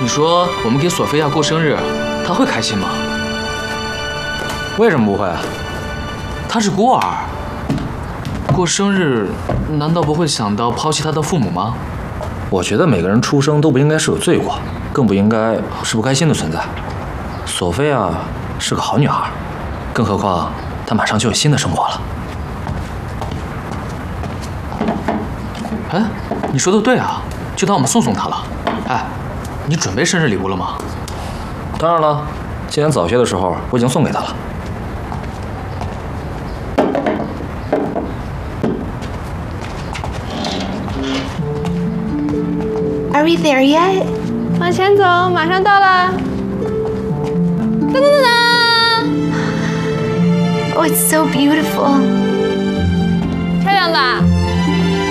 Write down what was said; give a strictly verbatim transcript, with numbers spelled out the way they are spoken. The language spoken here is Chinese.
你说我们给索菲亚过生日，她会开心吗？ 为什么不会啊？ 她是孤儿，过生日难道不会想到抛弃她的父母吗？ 我觉得每个人出生都不应该是有罪过，更不应该是不开心的存在。索菲亚是个好女孩，更何况她马上就有新的生活了。 哎，你说的对啊，就当我们送送她了。哎，你准备生日礼物了吗？ 当然了，今年早些的时候我已经送给她了。 Are we there yet? 往前走，马上到了。噔噔噔噔！ Oh, it's so beautiful. 漂亮吧？